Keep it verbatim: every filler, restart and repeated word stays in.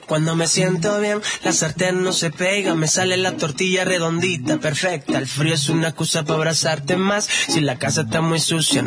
Cuando me siento bien, la sartén no se pega, me sale la tortilla redondita, perfecta. El frío es una excusa para abrazarte más. Si la casa está muy sucia,